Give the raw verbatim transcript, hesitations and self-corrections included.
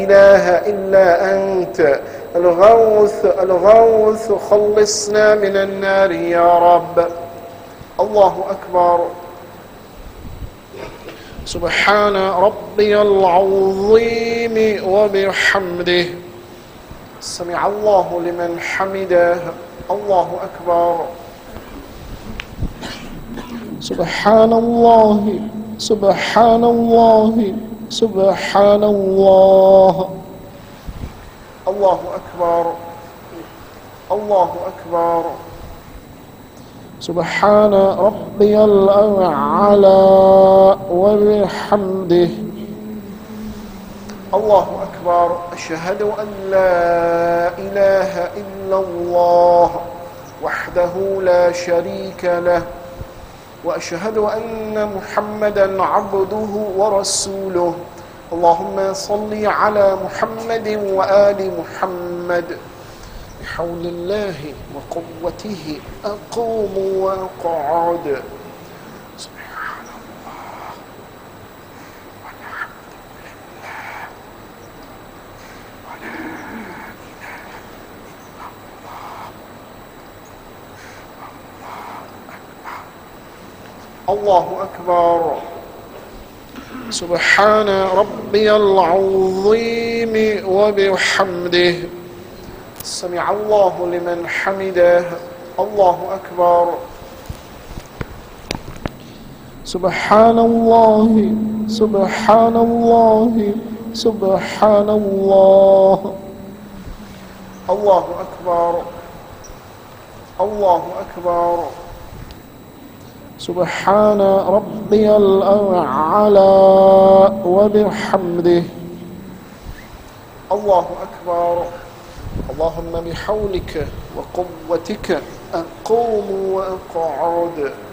إله إلا أنت الغوث الغوث خلصنا من النار يا رب. الله أكبر. سبحان ربي العظيم وبحمده سمع الله لمن حمده. الله أكبر. سبحان الله سبحان الله سبحان الله. الله أكبر. الله أكبر. سبحان ربي الأعلى وبحمده. الله أكبر. أشهد أن لا إله إلا الله وحده لا شريك له، وأشهد أن محمدا عبده ورسوله. اللهم صل على محمد وآل محمد. بحول الله وقوته أقوم وأقعد. سبحان الله والحمد لله ولا إله إلا الله. الله أكبر. سبحان ربي العظيم وبحمده سمع الله لمن حمده. الله أكبر. سبحان الله سبحان الله سبحان الله. الله أكبر. الله أكبر. سبحان ربي الأعلى وبحمده. الله أكبر. اللهم بحولك وقوتك أقوم وأقعد.